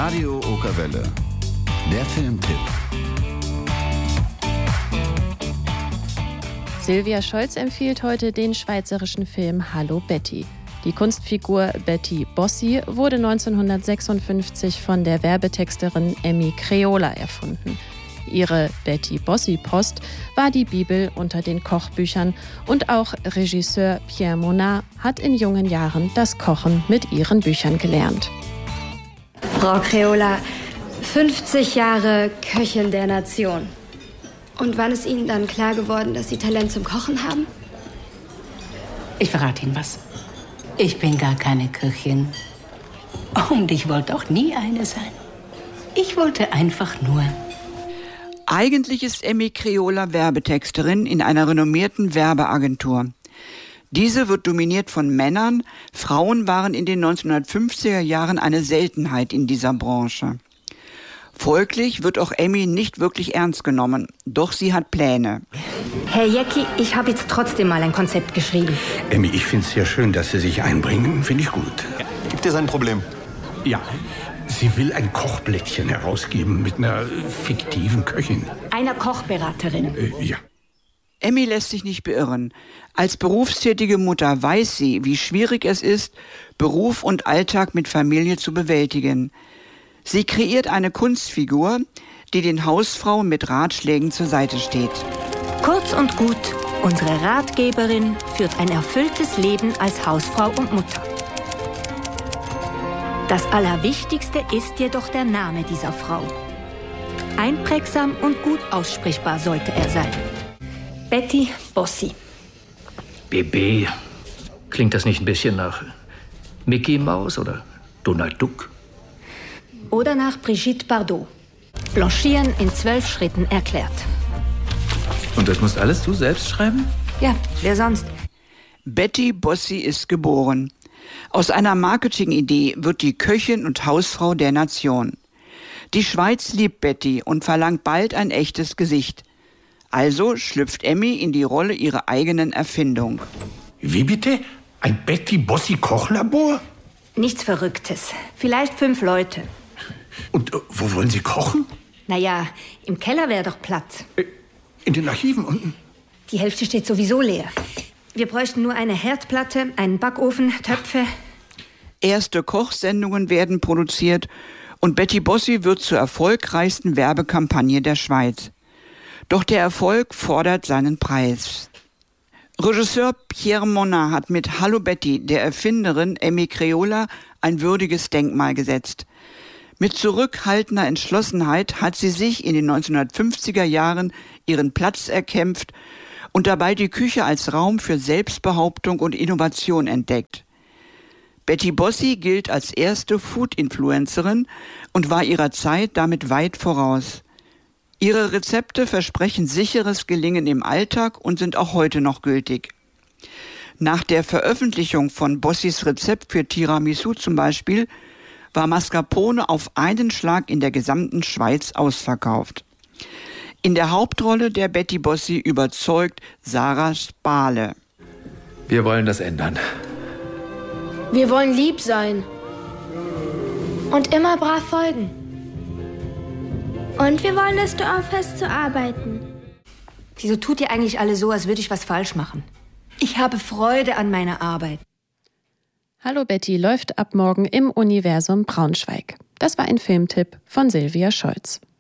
Radio Okerwelle. Der Filmtipp. Silvia Scholz empfiehlt heute den schweizerischen Film Hallo Betty. Die Kunstfigur Betty Bossi wurde 1956 von der Werbetexterin Emmy Creola erfunden. Ihre Betty Bossi Post war die Bibel unter den Kochbüchern und auch Regisseur Pierre Monat hat in jungen Jahren das Kochen mit ihren Büchern gelernt. Frau Creola, 50 Jahre Köchin der Nation. Und wann ist Ihnen dann klar geworden, dass Sie Talent zum Kochen haben? Ich verrate Ihnen was. Ich bin gar keine Köchin. Und ich wollte auch nie eine sein. Ich wollte einfach nur... Eigentlich ist Emmy Creola Werbetexterin in einer renommierten Werbeagentur. Diese wird dominiert von Männern. Frauen waren in den 1950er Jahren eine Seltenheit in dieser Branche. Folglich wird auch Emmy nicht wirklich ernst genommen. Doch sie hat Pläne. Herr Jäcki, ich habe jetzt trotzdem mal ein Konzept geschrieben. Emmy, ich finde es sehr schön, dass Sie sich einbringen. Finde ich gut. Gibt es ein Problem? Ja, sie will ein Kochblättchen herausgeben mit einer fiktiven Köchin. Einer Kochberaterin. Ja. Emmy lässt sich nicht beirren. Als berufstätige Mutter weiß sie, wie schwierig es ist, Beruf und Alltag mit Familie zu bewältigen. Sie kreiert eine Kunstfigur, die den Hausfrauen mit Ratschlägen zur Seite steht. Kurz und gut, unsere Ratgeberin führt ein erfülltes Leben als Hausfrau und Mutter. Das Allerwichtigste ist jedoch der Name dieser Frau. Einprägsam und gut aussprechbar sollte er sein. Betty Bossi. BB. Klingt das nicht ein bisschen nach Mickey Maus oder Donald Duck? Oder nach Brigitte Bardot. Blanchieren in 12 Schritten erklärt. Und das musst alles du selbst schreiben? Ja, wer sonst? Betty Bossi ist geboren. Aus einer Marketingidee wird die Köchin und Hausfrau der Nation. Die Schweiz liebt Betty und verlangt bald ein echtes Gesicht. Also schlüpft Emmy in die Rolle ihrer eigenen Erfindung. Wie bitte? Ein Betty Bossi Kochlabor? Nichts Verrücktes. Vielleicht 5 Leute. Und wo wollen Sie kochen? Naja, im Keller wäre doch Platz. In den Archiven unten? Die Hälfte steht sowieso leer. Wir bräuchten nur eine Herdplatte, einen Backofen, Töpfe. Erste Kochsendungen werden produziert und Betty Bossi wird zur erfolgreichsten Werbekampagne der Schweiz. Doch der Erfolg fordert seinen Preis. Regisseur Pierre Monat hat mit Hallo Betty der Erfinderin Emmy Creola ein würdiges Denkmal gesetzt. Mit zurückhaltender Entschlossenheit hat sie sich in den 1950er Jahren ihren Platz erkämpft und dabei die Küche als Raum für Selbstbehauptung und Innovation entdeckt. Betty Bossi gilt als erste Food-Influencerin und war ihrer Zeit damit weit voraus. Ihre Rezepte versprechen sicheres Gelingen im Alltag und sind auch heute noch gültig. Nach der Veröffentlichung von Bossis Rezept für Tiramisu zum Beispiel war Mascarpone auf einen Schlag in der gesamten Schweiz ausverkauft. In der Hauptrolle der Betty Bossi überzeugt Sarah Spale. Wir wollen das ändern. Wir wollen lieb sein. Und immer brav folgen. Und wir wollen, dass du aufhörst zu arbeiten. Wieso tut ihr eigentlich alle so, als würde ich was falsch machen? Ich habe Freude an meiner Arbeit. Hallo Betty läuft ab morgen im Universum Braunschweig. Das war ein Filmtipp von Silvia Scholz.